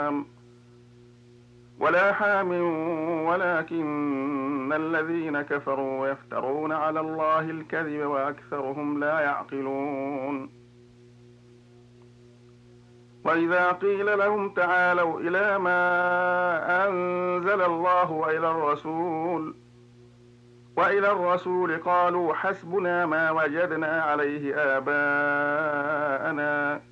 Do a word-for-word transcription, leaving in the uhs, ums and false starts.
ولا حام ولكن الذين كفروا يفترون على الله الكذب وأكثرهم لا يعقلون. وإذا قيل لهم تعالوا إلى ما أنزل الله وإلى الرسول وإلى الرسول قالوا حسبنا ما وجدنا عليه آباءنا